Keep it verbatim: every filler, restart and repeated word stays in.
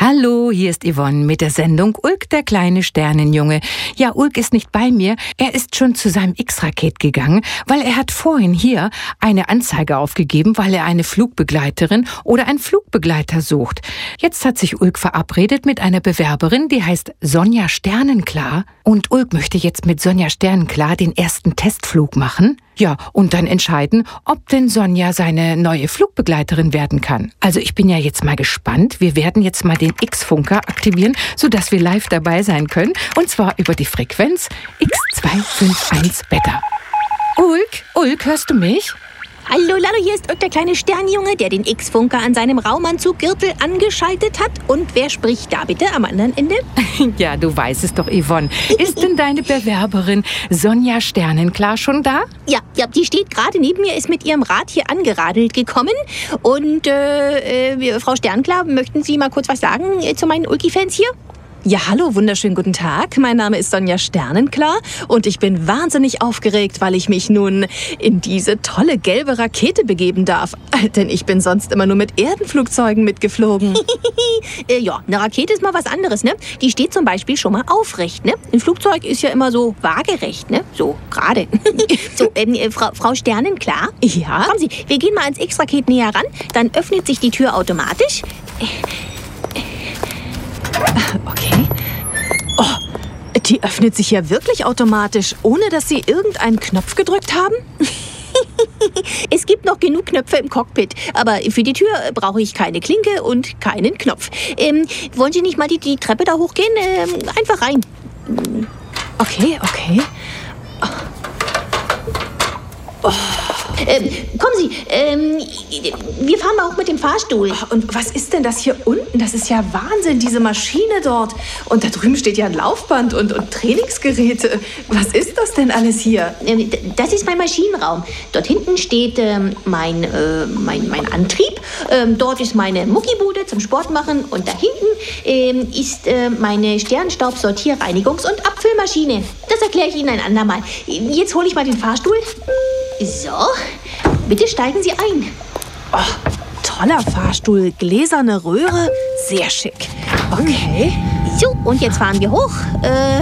Hallo, hier ist Yvonne mit der Sendung Ulk, der kleine Sternenjunge. Ja, Ulk ist nicht bei mir. Er ist schon zu seinem X-Raket gegangen, weil er hat vorhin hier eine Anzeige aufgegeben, weil er eine Flugbegleiterin oder einen Flugbegleiter sucht. Jetzt hat sich Ulk verabredet mit einer Bewerberin, die heißt Sonja Sternenklar. Und Ulk möchte jetzt mit Sonja Sternenklar den ersten Testflug machen. Ja, und dann entscheiden, ob denn Sonja seine neue Flugbegleiterin werden kann. Also ich bin ja jetzt mal gespannt. Wir werden jetzt mal den X-Funker aktivieren, sodass wir live dabei sein können. Und zwar über die Frequenz X zwei fünf eins Beta. Ulk, Ulk, hörst du mich? Hallo, Lalo, hier ist Ulk, der kleine Sternjunge, der den X-Funker an seinem Raumanzuggürtel angeschaltet hat. Und wer spricht da bitte am anderen Ende? Ja, du weißt es doch, Yvonne. Ist denn deine Bewerberin Sonja Sternenklar schon da? Ja, ja, die steht gerade neben mir, ist mit ihrem Rad hier angeradelt gekommen. Und, äh, äh Frau Sternenklar, möchten Sie mal kurz was sagen äh, zu meinen Ulki-Fans hier? Ja, hallo, wunderschönen guten Tag. Mein Name ist Sonja Sternenklar und ich bin wahnsinnig aufgeregt, weil ich mich nun in diese tolle gelbe Rakete begeben darf. Denn ich bin sonst immer nur mit Erdenflugzeugen mitgeflogen. äh, ja, eine Rakete ist mal was anderes, ne? Die steht zum Beispiel schon mal aufrecht, ne? Ein Flugzeug ist ja immer so waagerecht, ne? So, gerade. so, ähm, äh, Frau, Frau Sternenklar? Ja? Kommen Sie, wir gehen mal ans X-Raket näher ran, dann öffnet sich die Tür automatisch. Okay. Oh, die öffnet sich ja wirklich automatisch, ohne dass Sie irgendeinen Knopf gedrückt haben? Es gibt noch genug Knöpfe im Cockpit, aber für die Tür brauche ich keine Klinke und keinen Knopf. Ähm, wollen Sie nicht mal die, die Treppe da hochgehen? Ähm, einfach rein. Okay, okay. Oh. Ähm, kommen Sie, ähm, wir fahren mal auch mit dem Fahrstuhl. Oh, und was ist denn das hier unten? Das ist ja Wahnsinn, diese Maschine dort. Und da drüben steht ja ein Laufband und, und Trainingsgeräte. Was ist das denn alles hier? Ähm, das ist mein Maschinenraum. Dort hinten steht ähm, mein, äh, mein, mein Antrieb. Ähm, dort ist meine Muckibude zum Sport machen. Und da hinten ähm, ist äh, meine Sternstaubsortier-, Reinigungs- und Abfüllmaschine. Das erkläre ich Ihnen ein andermal. Jetzt hole ich mal den Fahrstuhl. So, bitte steigen Sie ein. Oh, toller Fahrstuhl, gläserne Röhre, sehr schick. Okay. So, und jetzt fahren wir hoch. Äh,